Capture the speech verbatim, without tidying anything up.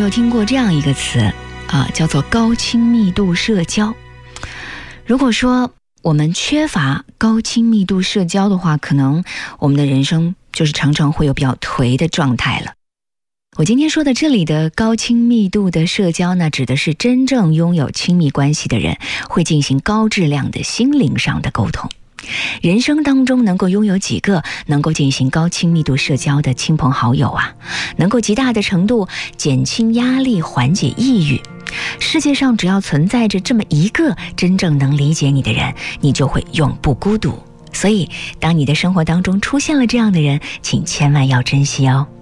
有听过这样一个词啊，叫做高亲密度社交。如果说我们缺乏高亲密度社交的话，可能我们的人生就是常常会有比较颓的状态了。我今天说的这里的高亲密度的社交呢，指的是真正拥有亲密关系的人会进行高质量的心灵上的沟通。人生当中能够拥有几个能够进行高亲密度社交的亲朋好友啊，能够极大的程度减轻压力，缓解抑郁。世界上只要存在着这么一个真正能理解你的人，你就会永不孤独。所以当你的生活当中出现了这样的人，请千万要珍惜哦。